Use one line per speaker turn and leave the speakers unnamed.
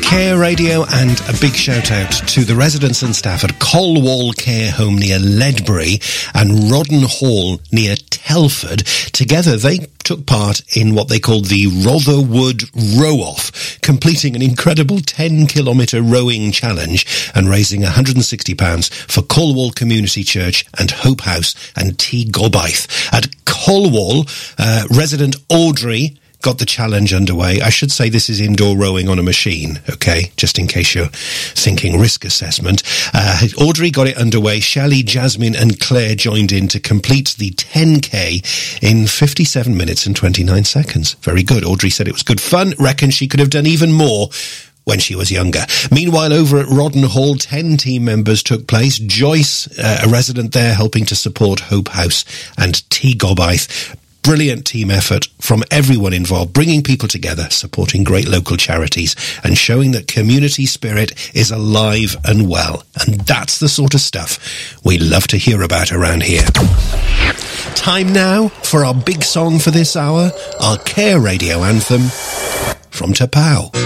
Care Radio, and a big shout out to the residents and staff at Colwall Care Home near Ledbury and Rodden Hall near Telford. Together they took part in what they called the Rotherwood Row-Off, completing an incredible 10-kilometre rowing challenge and raising £160 for Colwall Community Church and Hope House and T. Gobaith. At Colwall, resident Audrey got the challenge underway. I should say this is indoor rowing on a machine, okay, just in case you're thinking risk assessment. Audrey got it underway. Shelley, Jasmine and Claire joined in to complete the 10K in 57 minutes and 29 seconds. Very good. Audrey said it was good fun, reckons she could have done even more when she was younger. Meanwhile, over at Rodden Hall, 10 team members took place. Joyce, a resident there, helping to support Hope House and T. Gobaith. Brilliant team effort from everyone involved, bringing people together, supporting great local charities and showing that community spirit is alive and well. And that's the sort of stuff we love to hear about around here. Time now for our big song for this hour, our Care Radio anthem from Tapau.